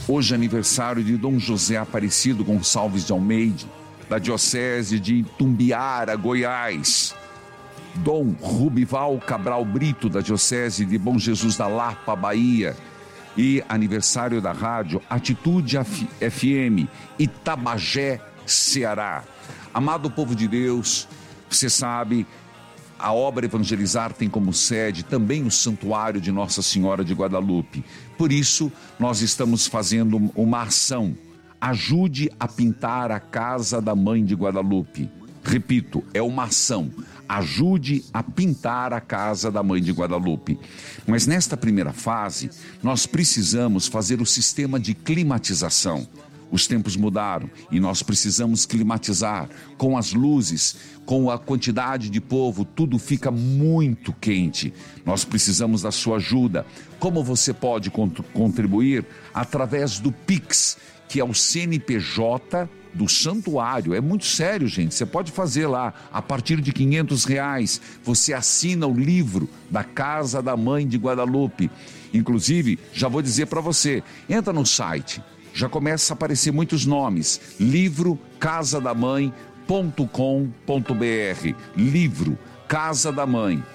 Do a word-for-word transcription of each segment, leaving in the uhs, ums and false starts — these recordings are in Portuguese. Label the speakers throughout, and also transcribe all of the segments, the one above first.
Speaker 1: Hoje é aniversário de Dom José Aparecido Gonçalves de Almeida, da Diocese de Tumbiara, Goiás. Dom Rubival Cabral Brito, da Diocese de Bom Jesus da Lapa, Bahia. E aniversário da rádio Atitude F M, Itabagé, Ceará. Amado povo de Deus, você sabe, a obra Evangelizar tem como sede também o Santuário de Nossa Senhora de Guadalupe. Por isso, nós estamos fazendo uma ação. Ajude a pintar a casa da Mãe de Guadalupe. Repito, é uma ação. Ajude a pintar a casa da Mãe de Guadalupe. Mas nesta primeira fase, nós precisamos fazer o sistema de climatização. Os tempos mudaram e nós precisamos climatizar com as luzes, com a quantidade de povo, tudo fica muito quente. Nós precisamos da sua ajuda. Como você pode contribuir? Através do Pix, que é o C N P J do Santuário. É muito sério, gente. Você pode fazer lá, a partir de quinhentos reais, você assina o livro da Casa da Mãe de Guadalupe. Inclusive, já vou dizer para você, entra no site, já começa a aparecer muitos nomes, livro casa da mãe ponto com ponto br, livro casa da mãe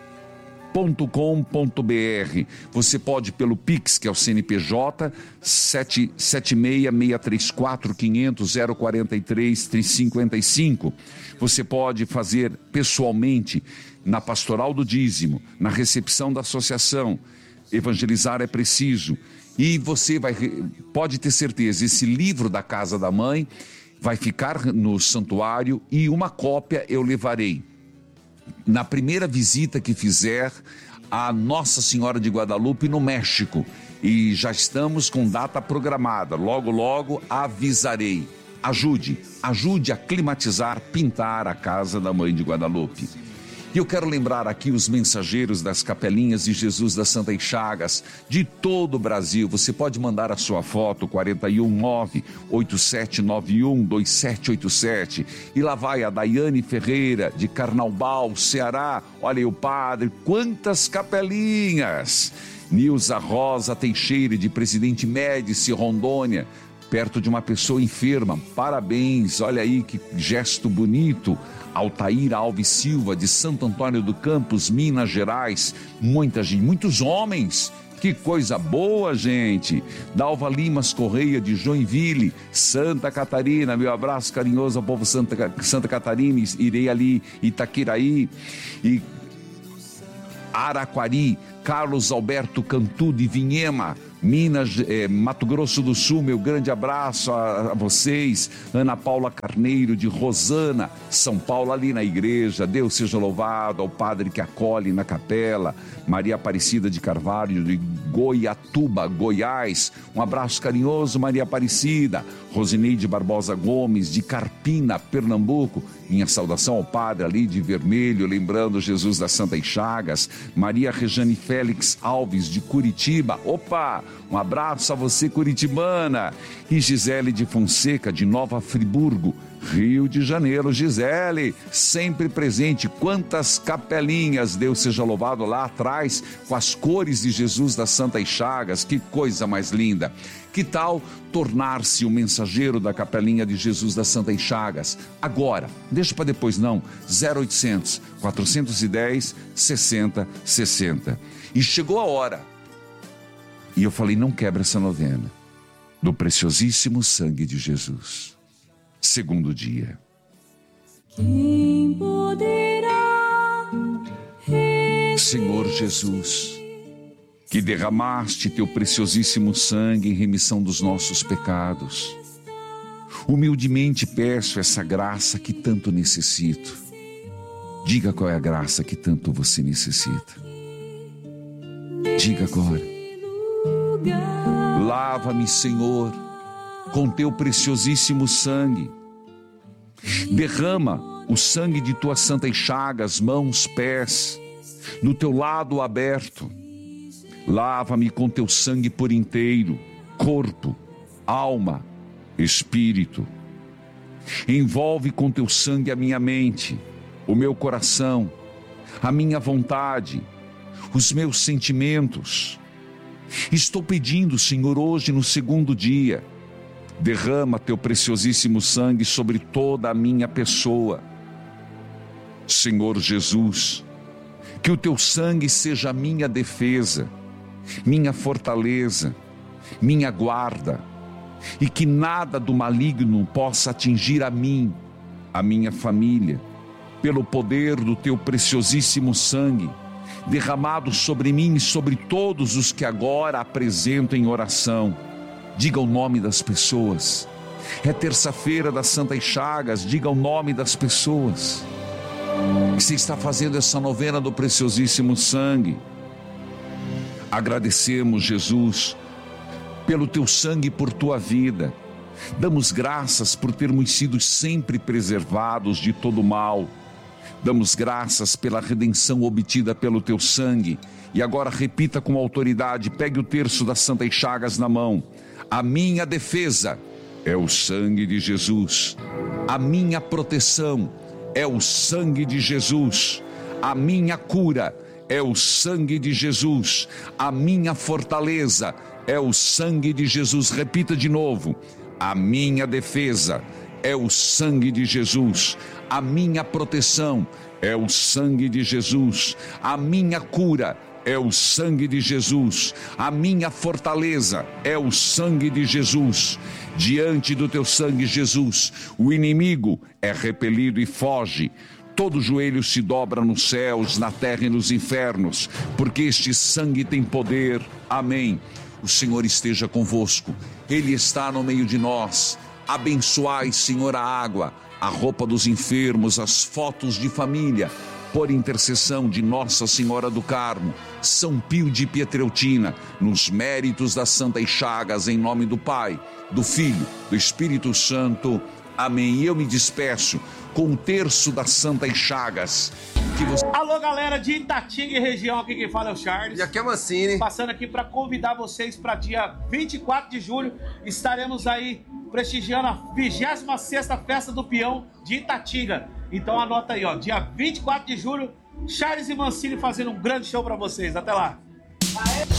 Speaker 1: ponto com ponto br. Você pode pelo Pix, que é o C N P J sete sete seis, seis três quatro, quinhentos, zero quarenta e três, cinquenta e cinco. Você pode fazer pessoalmente na Pastoral do Dízimo, na recepção da associação. Evangelizar é preciso. E você vai, pode ter certeza, esse livro da Casa da Mãe vai ficar no santuário e uma cópia eu levarei na primeira visita que fizer a Nossa Senhora de Guadalupe no México. E já estamos com data programada, logo logo avisarei. Ajude, ajude a climatizar, pintar a Casa da Mãe de Guadalupe. E eu quero lembrar aqui os mensageiros das Capelinhas de Jesus das Santas Chagas de todo o Brasil. Você pode mandar a sua foto, quatro um nove, oito sete nove um, dois sete oito sete. E lá vai a Daiane Ferreira de Carnaubal, Ceará. Olha aí o padre, quantas capelinhas! Nilza Rosa Teixeira de Presidente Médici, Rondônia, perto de uma pessoa enferma. Parabéns, olha aí que gesto bonito. Altair Alves Silva de Santo Antônio do Campos, Minas Gerais. Muita gente, muitos homens. Que coisa boa, gente. Dalva Limas Correia de Joinville, Santa Catarina. Meu abraço carinhoso ao povo Santa, Santa Catarina. Irei ali, Itaquiraí e Araquari. Carlos Alberto Cantu de Vinhema, Minas, eh, Mato Grosso do Sul, meu grande abraço a, a vocês. Ana Paula Carneiro de Rosana, São Paulo, ali na igreja. Deus seja louvado, ao padre que acolhe na capela. Maria Aparecida de Carvalho de Goiatuba, Goiás, um abraço carinhoso, Maria Aparecida. Rosineide Barbosa Gomes de Carpina, Pernambuco, minha saudação ao padre ali de vermelho, lembrando Jesus das Santas Chagas. Maria Rejane Félix Alves de Curitiba, opa, um abraço a você, curitibana. E Gisele de Fonseca de Nova Friburgo, Rio de Janeiro. Gisele, sempre presente. Quantas capelinhas, Deus seja louvado, lá atrás, com as cores de Jesus das Santas Chagas. Que coisa mais linda. Que tal tornar-se o mensageiro da capelinha de Jesus das Santas Chagas? Agora, deixa para depois não, zero oitocentos, quatrocentos e dez, sessenta, sessenta. E chegou a hora, e eu falei, não quebra essa novena, do preciosíssimo sangue de Jesus. Segundo dia.
Speaker 2: Quem poderá
Speaker 1: Senhor Jesus, que derramaste teu preciosíssimo sangue em remissão dos nossos pecados, humildemente peço essa graça que tanto necessito. Diga qual é a graça que tanto você necessita. Diga agora. Lava-me, Senhor, com teu preciosíssimo sangue. Derrama o sangue de tuas santas chagas, mãos, pés, no teu lado aberto. Lava-me com teu sangue por inteiro, corpo, alma, espírito. Envolve com teu sangue a minha mente, o meu coração, a minha vontade, os meus sentimentos. Estou pedindo, Senhor, hoje no segundo dia, derrama teu preciosíssimo sangue sobre toda a minha pessoa. Senhor Jesus, que o teu sangue seja minha defesa, minha fortaleza, minha guarda, e que nada do maligno possa atingir a mim, a minha família, pelo poder do teu preciosíssimo sangue, derramado sobre mim e sobre todos os que agora apresento em oração. Diga o nome das pessoas. É terça-feira das Santas Chagas, diga o nome das pessoas. Você está fazendo essa novena do preciosíssimo sangue. Agradecemos, Jesus, pelo teu sangue e por tua vida. Damos graças por termos sido sempre preservados de todo mal. Damos graças pela redenção obtida pelo teu sangue. E agora repita com autoridade, pegue o terço das Santas Chagas na mão. A minha defesa é o sangue de Jesus. A minha proteção é o sangue de Jesus. A minha cura é o sangue de Jesus. A minha fortaleza é o sangue de Jesus. Repita de novo. A minha defesa é o sangue de Jesus. A minha proteção é o sangue de Jesus. A minha cura é o sangue de Jesus. A minha fortaleza é o sangue de Jesus. Diante do teu sangue, Jesus, o inimigo é repelido e foge. Todo joelho se dobra nos céus, na terra e nos infernos, porque este sangue tem poder. Amém. O Senhor esteja convosco. Ele está no meio de nós. Abençoai, Senhor, a água, a roupa dos enfermos, as fotos de família, por intercessão de Nossa Senhora do Carmo, São Pio de Pietreutina, nos méritos das Santas Chagas, em nome do Pai, do Filho, do Espírito Santo. Amém. E eu me despeço com o terço das Santas Chagas. Que você...
Speaker 3: Alô, galera de Itatinga e região, aqui quem fala é o Charles.
Speaker 4: E aqui é Mancini.
Speaker 3: Passando aqui para convidar vocês para dia vinte e quatro de julho. Estaremos aí prestigiando a vigésima sexta Festa do Peão de Itatinga. Então anota aí, ó, dia vinte e quatro de julho, Charles e Mancini fazendo um grande show para vocês. Até lá. Aê.